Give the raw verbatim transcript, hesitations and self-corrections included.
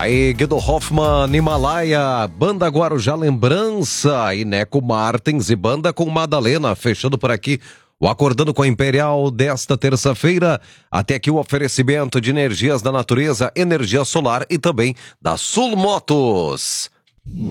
aí, Guido Hoffman, Himalaia, Banda Guarujá Lembrança e Neco Martins e Banda com Madalena, fechando por aqui o Acordando com a Imperial desta terça-feira. Até aqui o oferecimento de energias da natureza, energia solar e também da Sul Motos.